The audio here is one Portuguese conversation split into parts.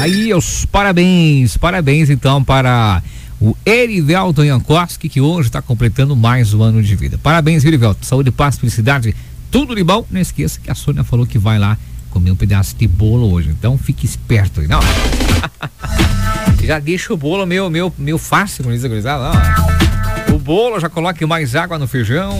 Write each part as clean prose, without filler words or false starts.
Aí, os parabéns então para o Erivelton Jankowski, que hoje está completando mais um ano de vida. Parabéns, Erivelton. Saúde, paz, felicidade, tudo de bom. Não esqueça que a Sônia falou que vai lá comer um pedaço de bolo hoje, então fique esperto aí, não? Já deixa o bolo meu fácil, como diz a gurizada, não. O bolo, já coloque mais água no feijão.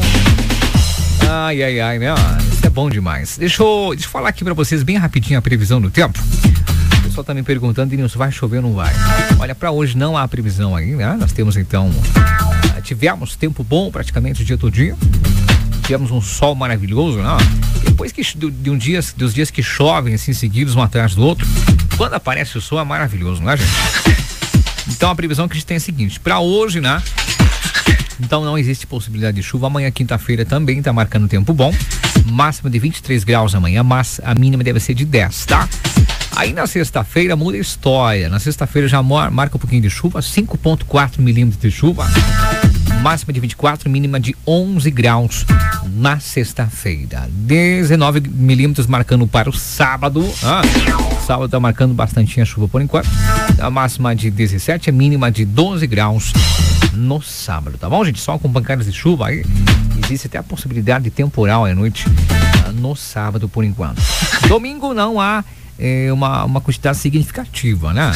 Ai, né? Isso é bom demais. Deixa eu falar aqui pra vocês bem rapidinho a previsão do tempo. O pessoal tá me perguntando, Denilson, vai chover ou não vai? Olha, pra hoje não há previsão aí, né? Nós temos então, tivemos tempo bom praticamente o dia todinho. Tivemos um sol maravilhoso, né? Depois dos dias que chovem assim seguidos um atrás do outro, quando aparece o sol é maravilhoso, né, gente? Então a previsão que a gente tem é a seguinte, pra hoje, né? Então não existe possibilidade de chuva. Amanhã, quinta-feira, também tá marcando tempo bom. Máxima de 23 graus amanhã, mas a mínima deve ser de 10, tá? Aí na sexta-feira muda a história. Na sexta-feira já marca um pouquinho de chuva, 5,4 milímetros de chuva. Máxima de 24, mínima de 11 graus na sexta-feira. 19 milímetros marcando para o sábado. Sábado tá marcando bastante a chuva por enquanto. A máxima de 17, a mínima de 12 graus no sábado, tá bom, gente? Só com pancadas de chuva aí. Existe até a possibilidade de temporal à noite no sábado por enquanto. Domingo não há uma quantidade significativa, né?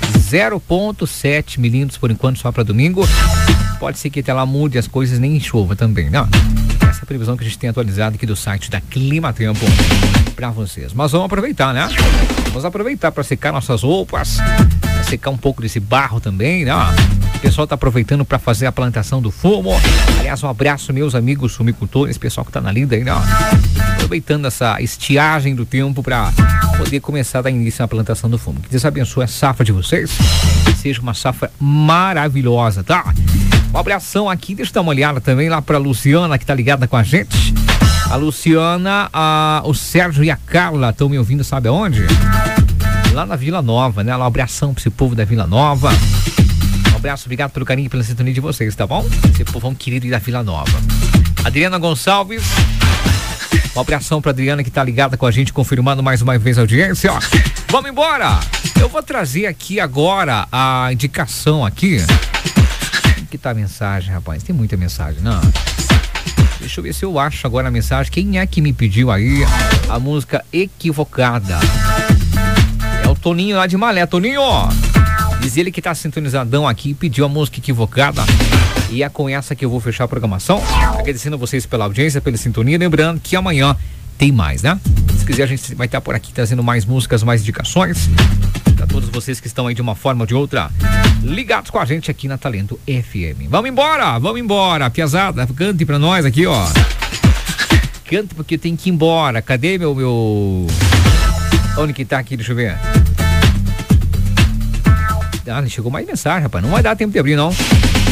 0,7 milímetros por enquanto só para domingo. Pode ser que até lá mude as coisas, nem chova também, né? Essa é a previsão que a gente tem atualizado aqui do site da Clima Tempo para vocês. Mas vamos aproveitar, né? Vamos aproveitar para secar nossas roupas, secar um pouco desse barro também, né? O pessoal tá aproveitando para fazer a plantação do fumo. Aliás, um abraço meus amigos fumicultores, pessoal que tá na lida aí, né? Aproveitando essa estiagem do tempo para poder começar a dar início à plantação do fumo. Que Deus abençoe a safra de vocês, que seja uma safra maravilhosa, tá? Um abração aqui, deixa eu dar uma olhada também lá pra Luciana, que tá ligada com a gente. A Luciana, o Sérgio e a Carla estão me ouvindo, sabe aonde? Lá na Vila Nova, né? Um abração pra esse povo da Vila Nova. Um abraço, obrigado pelo carinho e pela sintonia de vocês, tá bom? Esse povão querido da Vila Nova. Adriana Gonçalves, um abração pra Adriana que tá ligada com a gente, confirmando mais uma vez a audiência, ó. Vamos embora! Eu vou trazer aqui agora a indicação aqui. Que tá a mensagem, rapaz? Tem muita mensagem, não? Deixa eu ver se eu acho agora a mensagem. Quem é que me pediu aí a música Equivocada? É o Toninho lá de Malé. Toninho, diz ele que tá sintonizadão aqui e pediu a música Equivocada. E é com essa que eu vou fechar a programação. Agradecendo a vocês pela audiência, pela sintonia. Lembrando que amanhã tem mais, né? Se quiser, a gente vai estar por aqui trazendo mais músicas, mais indicações. Pra todos vocês que estão aí de uma forma ou de outra ligados com a gente aqui na Talento FM. Vamos embora, piazada, cante pra nós aqui, ó. Cante porque tem que ir embora. Cadê meu... Onde que tá aqui? Deixa eu ver. Não chegou mais mensagem, rapaz. Não vai dar tempo de abrir, não.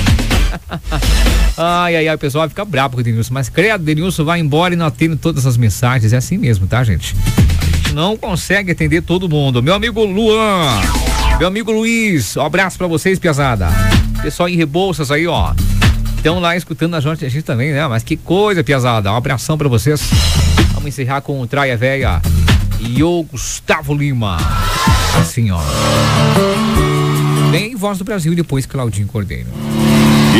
Ai, o pessoal vai ficar bravo com o Denilson. Mas credo, Denilson vai embora e não atende todas as mensagens. É assim mesmo, tá, gente? Não consegue atender todo mundo. Meu amigo Luan, meu amigo Luiz, um abraço pra vocês, piazada. Pessoal em Rebouças aí, ó, estão lá escutando a gente também, né? Mas que coisa, piazada. Um abração pra vocês. Vamos encerrar com o Traia Véia e o Gustavo Lima. Assim, ó. Vem Voz do Brasil e depois Claudinho Cordeiro.